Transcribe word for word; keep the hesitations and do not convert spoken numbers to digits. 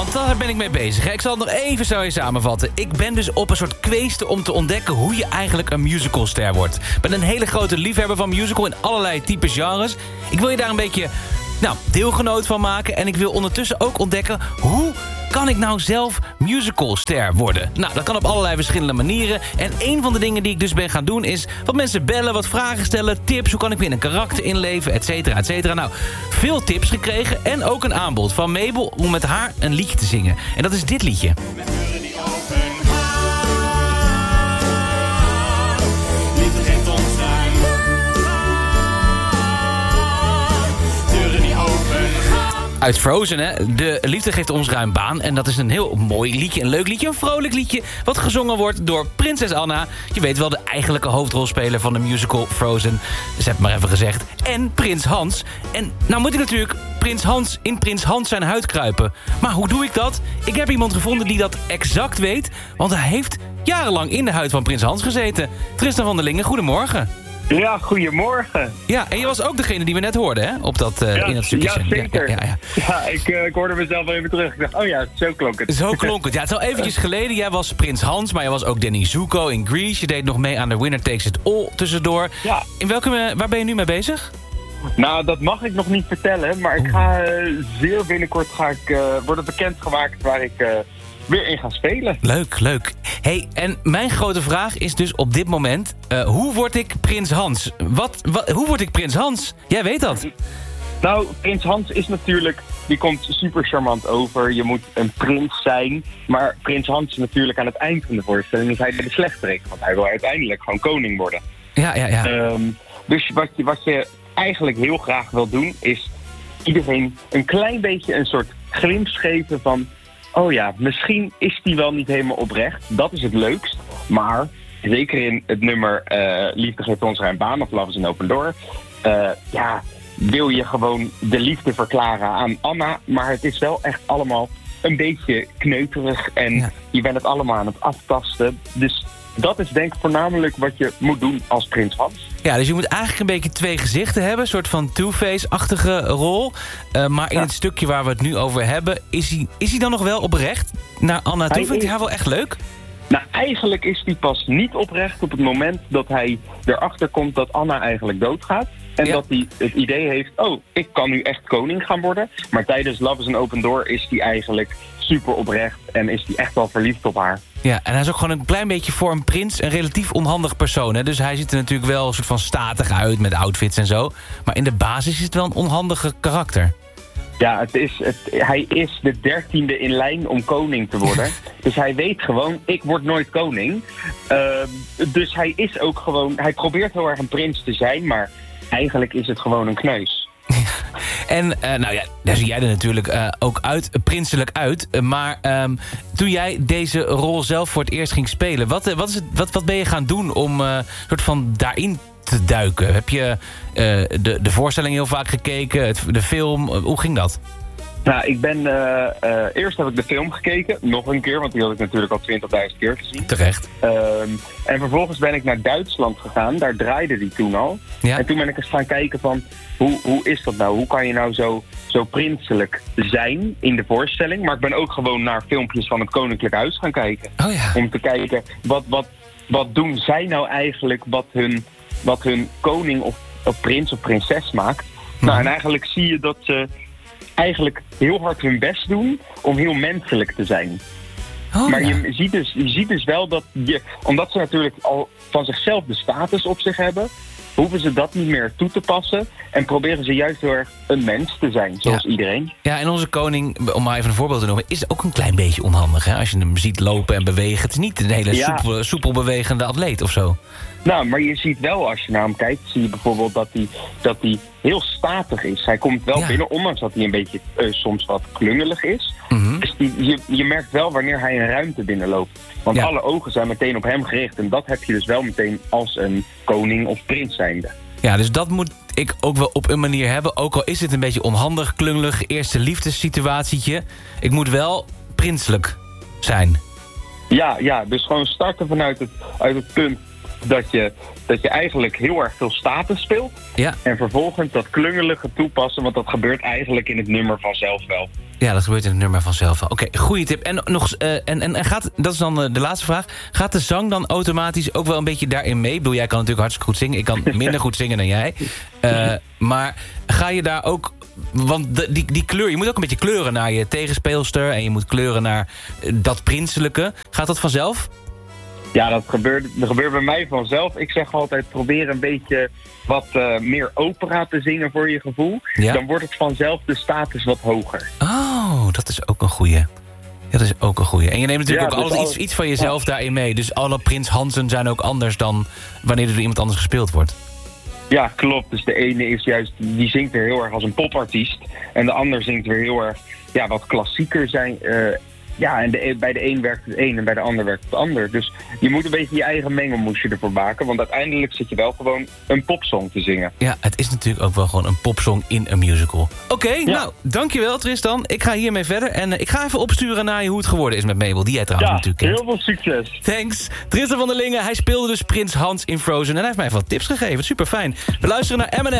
want daar ben ik mee bezig. Hè. Ik zal het nog even zo eens samenvatten. Ik ben dus op een soort kweeste om te ontdekken hoe je eigenlijk een musicalster wordt. Ik ben een hele grote liefhebber van musical in allerlei type genres. Ik wil je daar een beetje nou, deelgenoot van maken. En ik wil ondertussen ook ontdekken hoe kan ik nou zelf musicalster worden? Nou, dat kan op allerlei verschillende manieren. En een van de dingen die ik dus ben gaan doen is wat mensen bellen, wat vragen stellen, tips. Hoe kan ik me in een karakter inleven, et cetera, et cetera. Nou, veel tips gekregen en ook een aanbod van Mabel om met haar een liedje te zingen. En dat is dit liedje. Uit Frozen, hè. De liefde geeft ons ruim baan. En dat is een heel mooi liedje, een leuk liedje, een vrolijk liedje, wat gezongen wordt door prinses Anna. Je weet wel, de eigenlijke hoofdrolspeler van de musical Frozen. Dus heb maar even gezegd. En prins Hans. En nou moet ik natuurlijk prins Hans in prins Hans zijn huid kruipen. Maar hoe doe ik dat? Ik heb iemand gevonden die dat exact weet. Want hij heeft jarenlang in de huid van prins Hans gezeten. Tristan van der Lingen, goedemorgen. Ja, goedemorgen. Ja, en je was ook degene die we net hoorden, hè? Op dat, uh, ja, in dat stukje. Ja, zeker. Ja, ja, ja. ja ik, uh, ik hoorde mezelf even terug. Ik dacht, oh ja, zo klonk het. Zo klonk het. Ja, het is al eventjes geleden. Jij was Prins Hans, maar jij was ook Danny Zuko in Grease. Je deed nog mee aan The Winner Takes It All tussendoor. Ja. In welke, waar ben je nu mee bezig? Nou, dat mag ik nog niet vertellen. Maar ik ga uh, zeer binnenkort ga ik, uh, worden bekendgemaakt waar ik... Uh, weer in gaan spelen. Leuk, leuk. Hey, en mijn grote vraag is dus op dit moment... Uh, hoe word ik Prins Hans? Wat, wat, hoe word ik Prins Hans? Jij weet dat. Nou, Prins Hans is natuurlijk... Die komt super charmant over. Je moet een prins zijn. Maar Prins Hans is natuurlijk aan het eind van de voorstelling... is hij de slechterik. Want hij wil uiteindelijk gewoon koning worden. Ja, ja, ja. Um, dus wat je, wat je eigenlijk heel graag wil doen... is iedereen een klein beetje een soort glimp geven van... oh ja, misschien is die wel niet helemaal oprecht. Dat is het leukst. Maar zeker in het nummer uh, Liefde geeft ons ruim baan of Love is an Open Door... Uh, ja, wil je gewoon de liefde verklaren aan Anna. Maar het is wel echt allemaal een beetje kneuterig. En ja. Je bent het allemaal aan het aftasten. Dus dat is denk ik voornamelijk wat je moet doen als Prins Hans. Ja, dus je moet eigenlijk een beetje twee gezichten hebben. Een soort van Two-Face-achtige rol. Uh, maar in ja. het stukje waar we het nu over hebben... is hij, is hij dan nog wel oprecht naar Anna toe? Vindt hij haar wel echt leuk? Nou, eigenlijk is hij pas niet oprecht op het moment dat hij erachter komt... dat Anna eigenlijk doodgaat. En ja. dat hij het idee heeft... oh, ik kan nu echt koning gaan worden. Maar tijdens Love is an Open Door is hij eigenlijk super oprecht... en is hij echt wel verliefd op haar. Ja, en hij is ook gewoon een klein beetje voor een prins... een relatief onhandig persoon. Hè? Dus hij ziet er natuurlijk wel een soort van statig uit... met outfits en zo. Maar in de basis is het wel een onhandige karakter. Ja, het is, het, hij is de dertiende in lijn om koning te worden. Dus hij weet gewoon, ik word nooit koning. Uh, dus hij is ook gewoon... Hij probeert heel erg een prins te zijn... maar eigenlijk is het gewoon een kneus. En uh, nou ja, daar zie jij er natuurlijk uh, ook uit, prinselijk uit. Uh, maar um, toen jij deze rol zelf voor het eerst ging spelen... wat, uh, wat, is het, wat, wat ben je gaan doen om uh, soort van daarin te duiken? Heb je uh, de, de voorstelling heel vaak gekeken, het, de film? Uh, hoe ging dat? Nou, ik ben... Uh, uh, eerst heb ik de film gekeken. Nog een keer, want die had ik natuurlijk al twintigduizend keer gezien. Terecht. Um, en vervolgens ben ik naar Duitsland gegaan. Daar draaide die toen al. Ja. En toen ben ik eens gaan kijken van... Hoe, hoe is dat nou? Hoe kan je nou zo, zo prinselijk zijn in de voorstelling? Maar ik ben ook gewoon naar filmpjes van het Koninklijk Huis gaan kijken. Oh ja. Om te kijken, wat, wat, wat doen zij nou eigenlijk... wat hun, wat hun koning of, of prins of prinses maakt? Mm-hmm. Nou, en eigenlijk zie je dat ze... eigenlijk heel hard hun best doen om heel menselijk te zijn. Oh, maar ja. je, ziet dus, je ziet dus wel dat je... Omdat ze natuurlijk al van zichzelf de status op zich hebben... hoeven ze dat niet meer toe te passen... en proberen ze juist heel erg een mens te zijn, zoals ja. iedereen. Ja, en onze koning, om maar even een voorbeeld te noemen... is ook een klein beetje onhandig, hè? Als je hem ziet lopen en bewegen. Het is niet een hele ja. soepel, soepel bewegende atleet of zo. Nou, maar je ziet wel, als je naar hem kijkt... zie je bijvoorbeeld dat hij, dat hij heel statig is. Hij komt wel ja. binnen, ondanks dat hij een beetje uh, soms wat klungelig is. Mm-hmm. Dus die, je, je merkt wel wanneer hij een ruimte binnenloopt. Want ja. alle ogen zijn meteen op hem gericht. En dat heb je dus wel meteen als een koning of prins zijnde. Ja, dus dat moet ik ook wel op een manier hebben. Ook al is het een beetje onhandig, klungelig, eerste liefdessituatietje. Ik moet wel prinselijk zijn. Ja, ja, dus gewoon starten vanuit het, uit het punt... Dat je, dat je eigenlijk heel erg veel status speelt. Ja. En vervolgens dat klungelige toepassen, want dat gebeurt eigenlijk in het nummer vanzelf wel. Ja, dat gebeurt in het nummer vanzelf. Oké, okay, goede tip. En, nog, uh, en, en, en gaat, dat is dan uh, de laatste vraag. Gaat de zang dan automatisch ook wel een beetje daarin mee? Ik bedoel, jij kan natuurlijk hartstikke goed zingen. Ik kan minder goed zingen dan jij. Uh, maar ga je daar ook... Want de, die, die kleur, je moet ook een beetje kleuren naar je tegenspeelster... en je moet kleuren naar dat prinselijke. Gaat dat vanzelf? Ja, dat gebeurt, dat gebeurt bij mij vanzelf. Ik zeg altijd, probeer een beetje wat uh, meer opera te zingen voor je gevoel. Ja? Dan wordt het vanzelf de status wat hoger. Oh, dat is ook een goeie. Dat is ook een goeie. En je neemt natuurlijk ja, ook dus altijd al... iets, iets van jezelf ja. daarin mee. Dus alle Prins Hansen zijn ook anders dan wanneer er door iemand anders gespeeld wordt. Ja, klopt. Dus de ene is juist, die zingt weer heel erg als een popartiest. En de ander zingt weer heel erg, ja, wat klassieker zijn... Uh, Ja, en de, bij de een werkt het een en bij de ander werkt het ander. Dus je moet een beetje je eigen mengelmoesje ervoor maken. Want uiteindelijk zit je wel gewoon een popsong te zingen. Ja, het is natuurlijk ook wel gewoon een popsong in een musical. Oké, okay, ja. nou, dankjewel Tristan. Ik ga hiermee verder. En uh, ik ga even opsturen naar je hoe het geworden is met Mabel. Die jij trouwens ja, natuurlijk kent. Heel veel succes. Thanks. Tristan van der Lingen, hij speelde dus Prins Hans in Frozen. En hij heeft mij wat tips gegeven. Super fijn. We luisteren naar Eminem.